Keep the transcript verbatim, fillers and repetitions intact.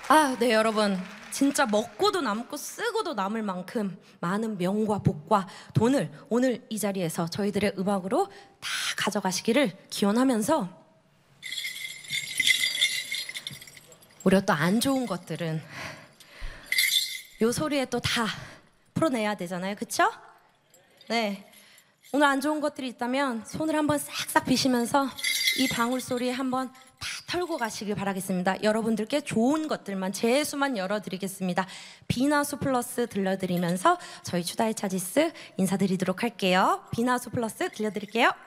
아, 네, 여러분. 진짜 먹고도 남고 쓰고도 남을 만큼 많은 명과 복과 돈을 오늘 이 자리에서 저희들의 음악으로 다 가져가시기를 기원하면서, 우리가 또 안 좋은 것들은 요 소리에 또 다 풀어내야 되잖아요, 그쵸? 네, 오늘 안 좋은 것들이 있다면 손을 한번 싹싹 비시면서 이 방울 소리에 한번 다 털고 가시길 바라겠습니다. 여러분들께 좋은 것들만, 재수만 열어드리겠습니다. 비나수 플러스 들려드리면서 저희 추다의 차지스 인사드리도록 할게요. 비나수 플러스 들려드릴게요.